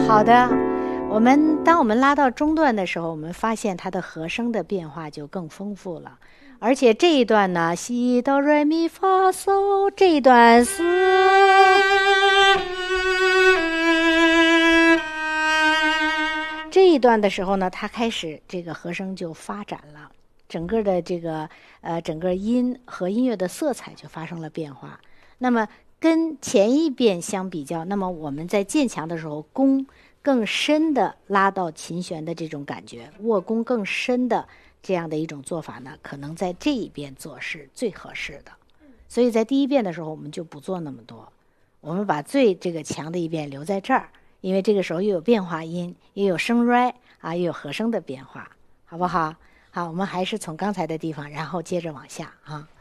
好的，当我们拉到中段的时候，我们发现它的和声的变化就更丰富了。而且这一段呢，西哆来咪发嗦，这一段是这一段的时候呢，它开始这个和声就发展了，整个的这个整个音和音乐的色彩就发生了变化。那么跟前一遍相比较，那么我们在渐强的时候，弓更深的拉到琴弦的这种感觉，握弓更深的这样的一种做法呢，可能在这一遍做是最合适的。所以在第一遍的时候，我们就不做那么多，我们把最这个强的一遍留在这儿，因为这个时候又有变化音，又有声 r 啊，又有和声的变化，好不好？好，我们还是从刚才的地方，然后接着往下啊。